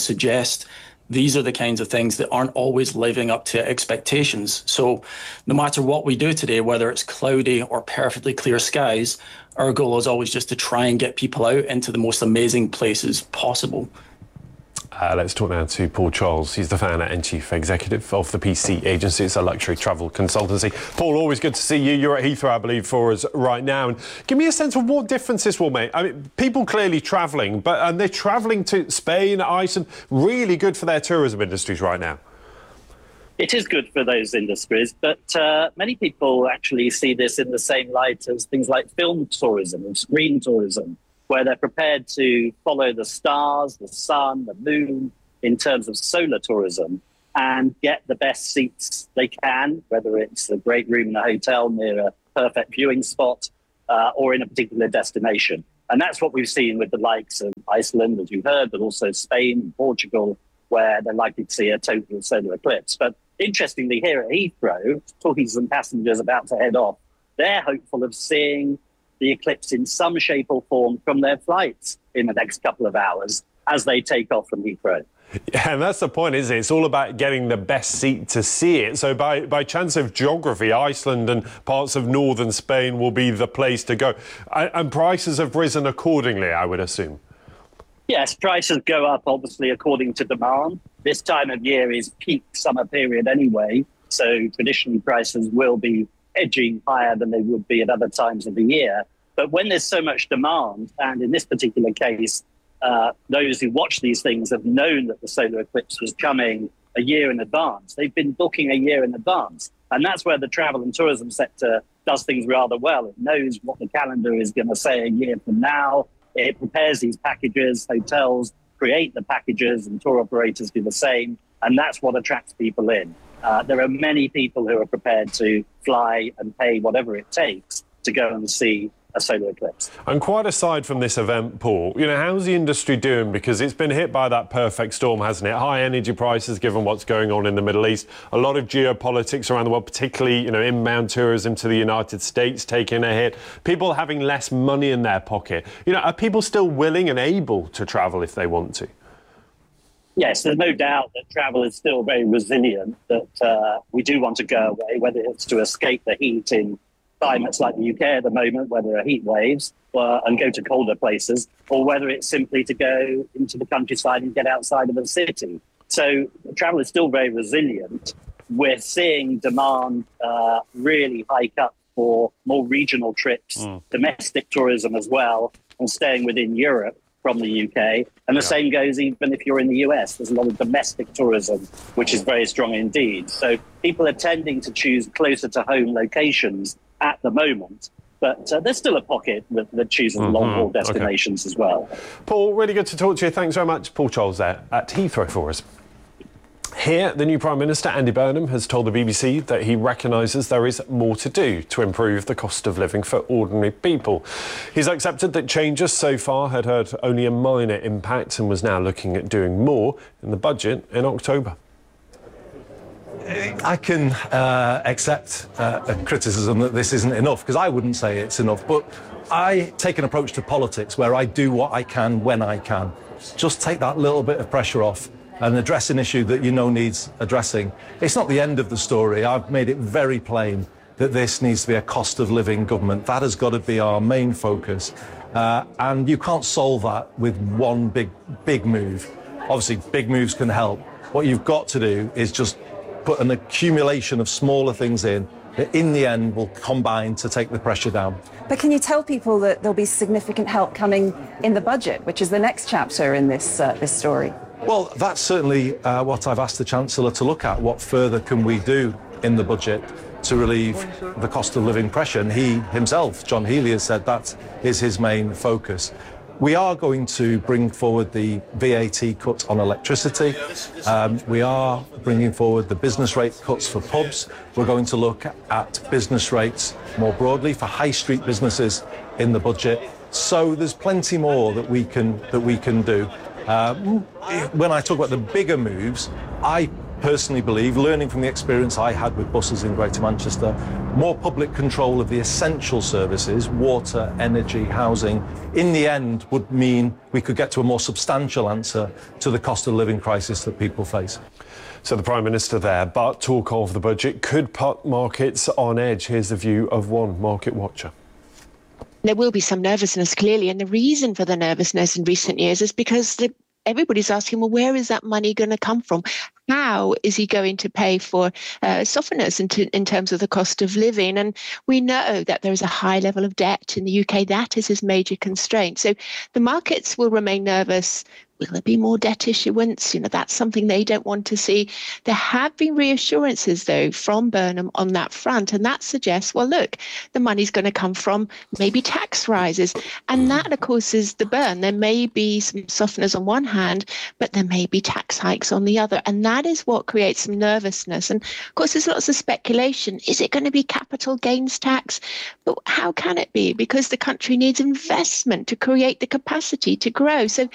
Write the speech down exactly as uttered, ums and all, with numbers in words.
suggest, these are the kinds of things that aren't always living up to expectations. So no matter what we do today, whether it's cloudy or perfectly clear skies, our goal is always just to try and get people out into the most amazing places possible. Uh, let's talk now to Paul Charles. He's the founder and chief executive of the P C Agency. It's a luxury travel consultancy. Paul, always good to see you. You're at Heathrow, I believe, for us right now. And give me a sense of what difference this will make. I mean, people clearly travelling, but and they're travelling to Spain, Iceland. Really good for their tourism industries right now. It is good for those industries, but uh, many people actually see this in the same light as things like film tourism and screen tourism, where they're prepared to follow the stars, the sun, the moon in terms of solar tourism and get the best seats they can, whether it's a great room in a hotel near a perfect viewing spot uh, or in a particular destination. And that's what we've seen with the likes of Iceland, as you heard, but also Spain and Portugal, where they're likely to see a total solar eclipse. But interestingly, here at Heathrow, talking to some passengers about to head off, they're hopeful of seeing the eclipse in some shape or form from their flights in the next couple of hours as they take off from Heathrow. Yeah, and that's the point, isn't it? It's all about getting the best seat to see it. So by, by chance of geography, Iceland and parts of northern Spain will be the place to go. And, and prices have risen accordingly, I would assume. Yes, prices go up, obviously, according to demand. This time of year is peak summer period anyway, so traditionally prices will be edging higher than they would be at other times of the year. But when there's so much demand, and in this particular case, uh, those who watch these things have known that the solar eclipse was coming a year in advance. They've been booking a year in advance. And that's where the travel and tourism sector does things rather well. It knows what the calendar is going to say a year from now. It prepares these packages, hotels create the packages, and tour operators do the same. And that's what attracts people in. Uh, there are many people who are prepared to fly and pay whatever it takes to go and see a solar eclipse. And quite aside from this event, Paul, you know, how's the industry doing? Because it's been hit by that perfect storm, hasn't it? High energy prices, given what's going on in the Middle East. A lot of geopolitics around the world, particularly, you know, inbound tourism to the United States taking a hit. People having less money in their pocket. You know, are people still willing and able to travel if they want to? Yes, there's no doubt that travel is still very resilient, that uh, we do want to go away, whether it's to escape the heat in climates like the U K at the moment, where there are heat waves, uh, and go to colder places, or whether it's simply to go into the countryside and get outside of the city. So travel is still very resilient. We're seeing demand uh, really hike up for more regional trips, mm. domestic tourism as well, and staying within Europe from the U K. And the yeah. same goes even if you're in the U S. There's a lot of domestic tourism, which is very strong indeed. So people are tending to choose closer to home locations at the moment. But uh, there's still a pocket that, that chooses mm-hmm. long-haul destinations okay. as well. Paul, really good to talk to you. Thanks very much. Paul Charles there at Heathrow for us. Here, the new Prime Minister, Andy Burnham, has told the B B C that he recognises there is more to do to improve the cost of living for ordinary people. He's accepted that changes so far had had only a minor impact and was now looking at doing more in the budget in October. I can uh, accept uh, a criticism that this isn't enough, because I wouldn't say it's enough, but I take an approach to politics where I do what I can when I can. Just take that little bit of pressure off and address an issue that you know needs addressing. It's not the end of the story. I've made it very plain that this needs to be a cost of living government. That has got to be our main focus. Uh, and you can't solve that with one big, big move. Obviously, big moves can help. What you've got to do is just put an accumulation of smaller things in that in the end will combine to take the pressure down. But can you tell people that there'll be significant help coming in the budget, which is the next chapter in this, uh, this story? Well, that's certainly uh, what I've asked the Chancellor to look at. What further can we do in the budget to relieve the cost of living pressure? And he himself, John Healey, has said that is his main focus. We are going to bring forward the V A T cut on electricity. Um, we are bringing forward the business rate cuts for pubs. We're going to look at business rates more broadly for high street businesses in the budget. So there's plenty more that we can that we can do. Uh, when I talk about the bigger moves, I personally believe, learning from the experience I had with buses in Greater Manchester, more public control of the essential services, water, energy, housing, in the end would mean we could get to a more substantial answer to the cost of living crisis that people face. So the Prime Minister there, but talk of the budget could put markets on edge. Here's the view of one market watcher. There will be some nervousness, clearly, and the reason for the nervousness in recent years is because the, everybody's asking, well, where is that money going to come from? How is he going to pay for uh, softeners in, t- in terms of the cost of living? And we know that there is a high level of debt in the U K. That is his major constraint. So the markets will remain nervous. Will there be more debt issuance? You know, that's something they don't want to see. There have been reassurances, though, from Burnham on that front. And that suggests, well, look, the money's going to come from maybe tax rises. And that, of course, is the burn. There may be some softeners on one hand, but there may be tax hikes on the other. And that is what creates some nervousness. And, of course, there's lots of speculation. Is it going to be capital gains tax? But how can it be? Because the country needs investment to create the capacity to grow. So